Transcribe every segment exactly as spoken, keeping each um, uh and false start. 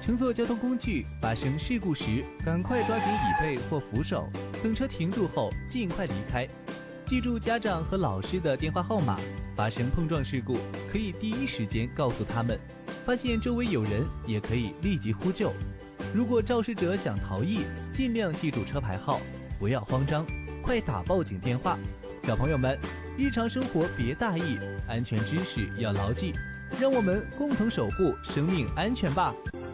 乘坐交通工具发生事故时，赶快抓紧椅背或扶手，等车停住后尽快离开。记住家长和老师的电话号码，发生碰撞事故可以第一时间告诉他们。发现周围有人，也可以立即呼救。如果肇事者想逃逸，尽量记住车牌号，不要慌张，快打报警电话。小朋友们，日常生活别大意，安全知识要牢记，让我们共同守护生命安全吧。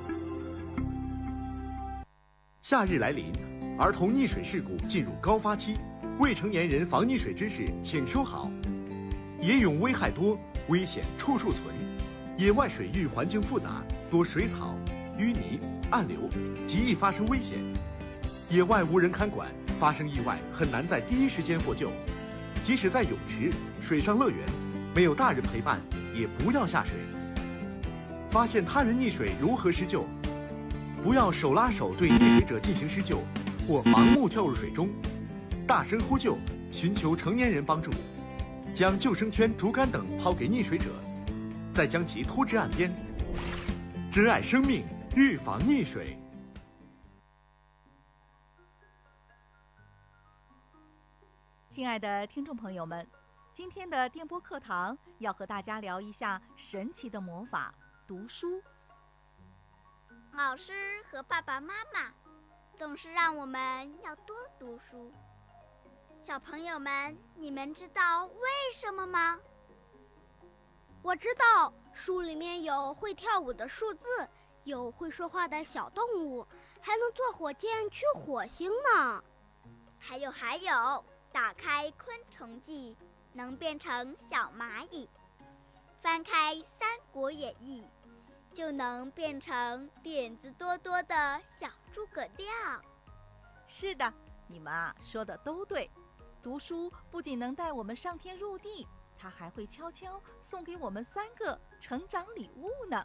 夏日来临，儿童溺水事故进入高发期，未成年人防溺水知识请收好。野泳危害多，危险处处存。野外水域环境复杂，多水草、淤泥、暗流，极易发生危险。野外无人看管，发生意外很难在第一时间获救。即使在泳池、水上乐园，没有大人陪伴，也不要下水。发现他人溺水如何施救？不要手拉手对溺水者进行施救，或盲目跳入水中。大声呼救，寻求成年人帮助。将救生圈、竹竿等抛给溺水者，再将其拖至岸边。珍爱生命，预防溺水。 亲爱的听众朋友们，今天的电波课堂要和大家聊一下神奇的魔法——读书。 老师和爸爸妈妈总是让我们要多读书。小朋友们，你们知道为什么吗？ 我知道，书里面有会跳舞的数字，有会说话的小动物，还能坐火箭去火星呢。 还有还有，打开昆虫记，能变成小蚂蚁；翻开《三国演义》，就能变成点子多多的小诸葛亮。 是的，你们啊说的都对。读书不仅能带我们上天入地，它还会悄悄送给我们三个成长礼物呢。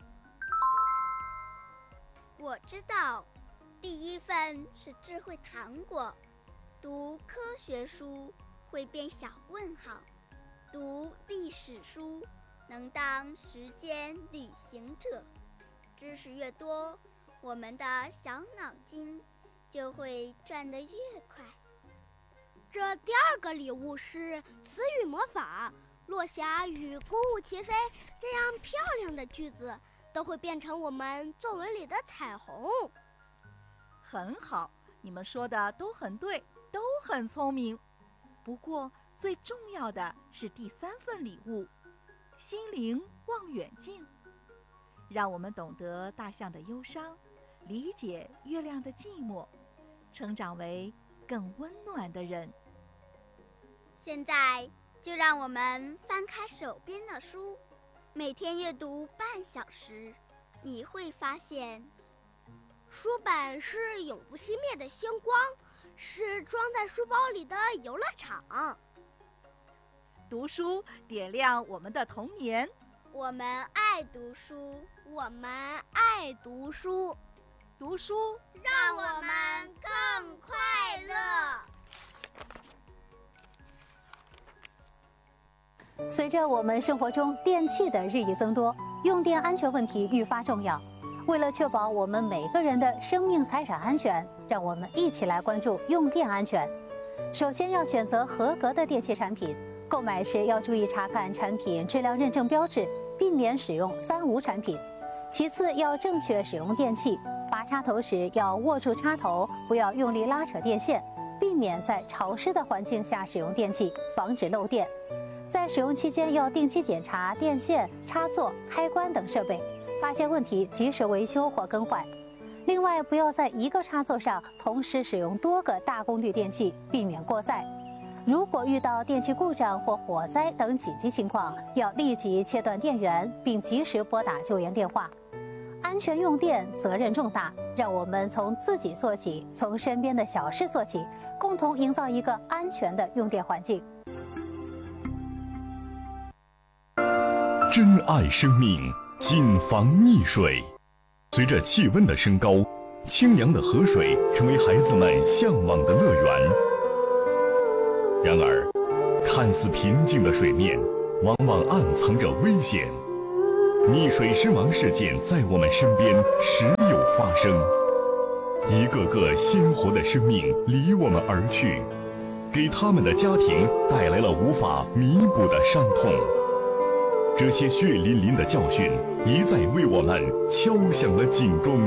我知道，第一份是智慧糖果，读科学书会变小问号，读历史书能当时间旅行者。知识越多，我们的小脑筋就会转得越快。 这第二个礼物是词语魔法，落霞与孤鹜齐飞这样漂亮的句子都会变成我们作文里的彩虹。 很好，你们说的都很对，都很聪明。不过最重要的是第三份礼物，心灵望远镜，让我们懂得大象的忧伤，理解月亮的寂寞，成长为更温暖的人。 现在就让我们翻开手边的书，每天阅读半小时，你会发现， 书本是永不熄灭的星光，是装在书包里的游乐场。 读书点亮我们的童年， 我们爱读书， 我们爱读书， 读书让我们更快乐。 随着我们生活中电器的日益增多，用电安全问题愈发重要。为了确保我们每个人的生命财产安全，让我们一起来关注用电安全。首先要选择合格的电器产品，购买时要注意查看产品质量认证标志，避免使用三无产品。其次要正确使用电器，拔插头时要握住插头，不要用力拉扯电线，避免在潮湿的环境下使用电器，防止漏电。在使用期间要定期检查电线、插座、开关等设备，发现问题及时维修或更换。另外，不要在一个插座上同时使用多个大功率电器，避免过载。如果遇到电器故障或火灾等紧急情况，要立即切断电源，并及时拨打救援电话。安全用电责任重大，让我们从自己做起，从身边的小事做起，共同营造一个安全的用电环境。 珍爱生命，谨防溺水。随着气温的升高，清凉的河水成为孩子们向往的乐园。然而，看似平静的水面，往往暗藏着危险。溺水身亡事件在我们身边时有发生，一个个鲜活的生命离我们而去，给他们的家庭带来了无法弥补的伤痛。这些血淋淋的教训一再为我们敲响了警钟。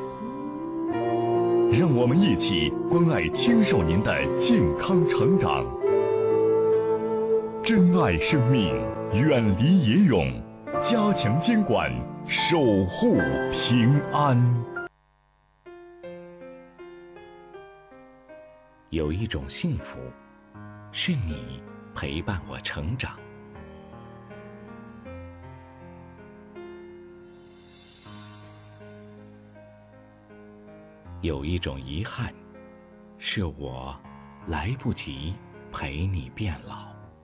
让我们一起关爱青少年的健康成长，珍爱生命，远离野勇，加强监管，守护平安。 有一种幸福，是你陪伴我成长。有一种遗憾，是我来不及陪你变老。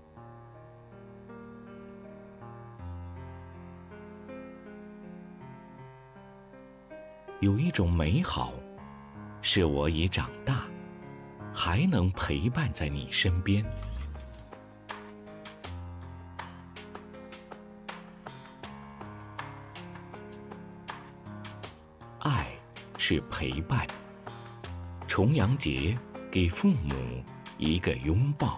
有一种美好，是我已长大，还能陪伴在你身边。爱是陪伴。重阳节，给父母一个拥抱。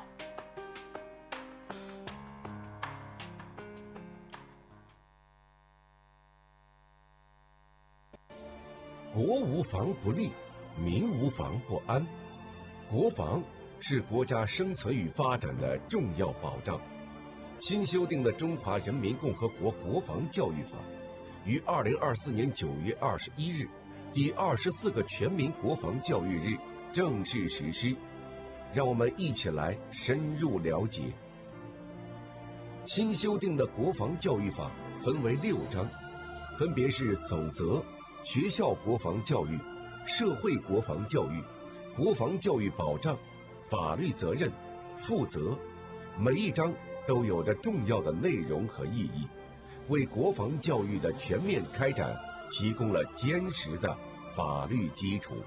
国无防不立，民无防不安。国防是国家生存与发展的重要保障。新修订的《中华人民共和国国防教育法》于二零二四年九月二十一日，第二十四个全民国防教育日正式实施。让我们一起来深入了解。新修订的国防教育法分为六章，分别是总则、学校国防教育、社会国防教育、国防教育保障、法律责任、负责，每一章都有着重要的内容和意义，为国防教育的全面开展提供了坚实的法律基础。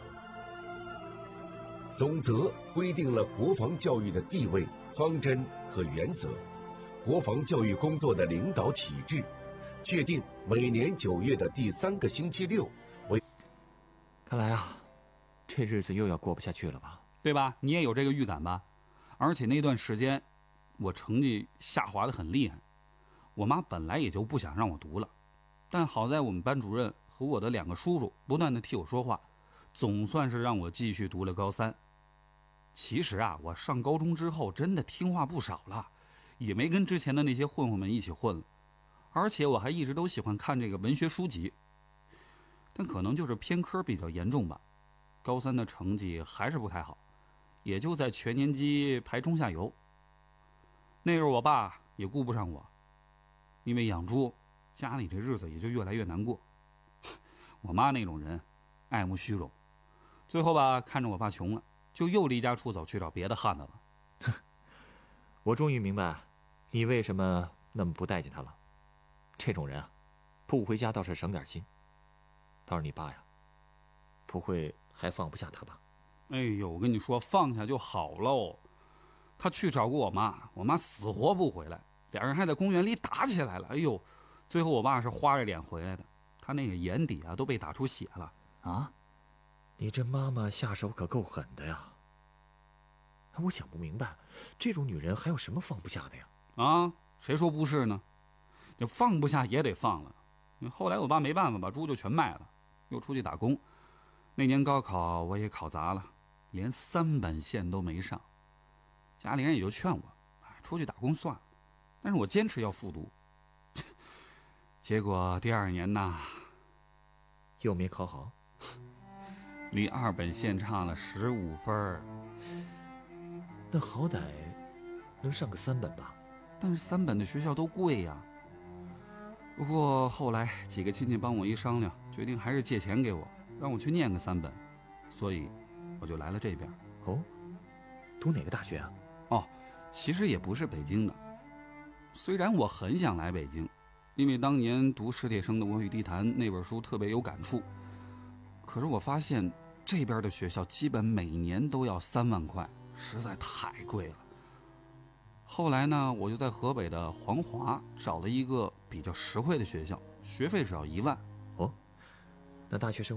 总则规定了国防教育的地位、方针和原则，国防教育工作的领导体制，确定每年九月的第三个星期六为。 看来啊，这日子又要过不下去了吧？ 对吧？你也有这个预感吧？而且那段时间，我成绩下滑得很厉害。我妈本来也就不想让我读了，但好在我们班主任和我的两个叔叔不断地替我说话，总算是让我继续读了高三。其实啊，我上高中之后真的听话不少了，也没跟之前的那些混混们一起混了，而且我还一直都喜欢看这个文学书籍。但可能就是偏科比较严重吧，高三的成绩还是不太好，也就在全年级排中下游。那时候我爸也顾不上我，因为养猪，家里这日子也就越来越难过。我妈那种人，爱慕虚荣，最后吧，看着我爸穷了，就又离家出走去找别的汉子了。 我终于明白，你为什么那么不待见他了。这种人啊，不回家倒是省点心。倒是你爸呀，不会还放不下他吧？ 哎呦，我跟你说，放下就好喽。他去找过我妈，我妈死活不回来，两人还在公园里打起来了。哎呦，最后我爸是花着脸回来的，他那个眼底啊都被打出血了。 啊，你这妈妈下手可够狠的呀！我想不明白，这种女人还有什么放不下的呀？ 啊，谁说不是呢？你放不下也得放了。后来我爸没办法，把猪就全卖了，又出去打工。那年高考我也考砸了，连三本线都没上。家里人也就劝我，哎，出去打工算了。但是我坚持要复读。结果第二年呢， 又没考好， 离二本线差了十五分。 那好歹能上个三本吧？ 但是三本的学校都贵呀。不过后来几个亲戚帮我一商量，决定还是借钱给我，让我去念个三本，所以我就来了这边。 哦，读哪个大学啊？ 哦，其实也不是北京的。虽然我很想来北京，因为当年读史铁生的《我与地坛》那本书特别有感触，可是我发现这边的学校基本每年都要三万块，实在太贵了。后来呢，我就在河北的黄华找了一个比较实惠的学校，学费只要一万。 哦，那大学生